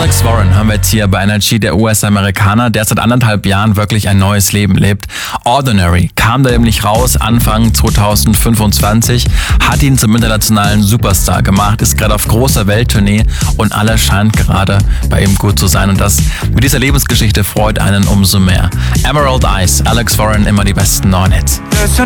Alex Warren haben wir jetzt hier bei Energy, der US-Amerikaner, der seit 1,5 Jahren wirklich ein neues Leben lebt. Ordinary kam da nämlich raus Anfang 2025, hat ihn zum internationalen Superstar gemacht, ist gerade auf großer Welttournee und alles scheint gerade bei ihm gut zu sein. Und das mit dieser Lebensgeschichte freut einen umso mehr. Emerald Eyes, Alex Warren, immer die besten neuen Hits.